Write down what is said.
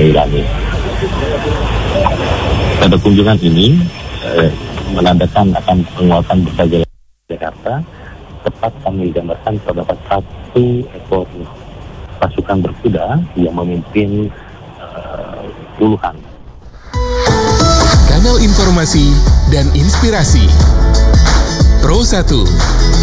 Irani. Pada kunjungan ini menandakan akan penguatan berbagai Jakarta. Tepat kami gambarkan terdapat 1 ekor pasukan berkuda yang memimpin puluhan. Kanal informasi dan inspirasi Pro 1